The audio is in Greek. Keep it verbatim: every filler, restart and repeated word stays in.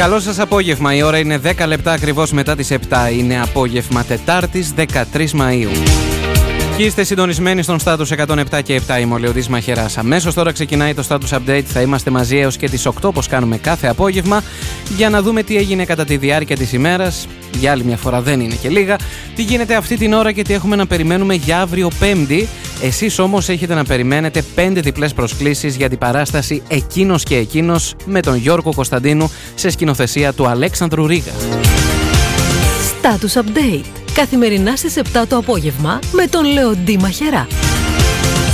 Καλό σας απόγευμα. Η ώρα είναι δέκα λεπτά ακριβώς μετά τις επτά. Είναι απόγευμα Τετάρτης δεκατρείς Μαΐου. Και είστε συντονισμένοι στον Status εκατόν επτά και επτά. Είμαι ο Λεωδής Μαχαιράς. Αμέσως τώρα ξεκινάει το Status Update. Θα είμαστε μαζί έως και τις οκτώ, όπως κάνουμε κάθε απόγευμα, για να δούμε τι έγινε κατά τη διάρκεια της ημέρας. Για άλλη μια φορά δεν είναι και λίγα. Τι γίνεται αυτή την ώρα και τι έχουμε να περιμένουμε για αύριο Πέμπτη. Εσείς όμως έχετε να περιμένετε πέντε διπλές προσκλήσεις για την παράσταση «Εκείνος και Εκείνος» με τον Γιώργο Κωνσταντίνου σε σκηνοθεσία του Αλέξανδρου Ρίγα. Status Update. Καθημερινά στις επτά το απόγευμα με τον Λεωδή Μαχαιρά.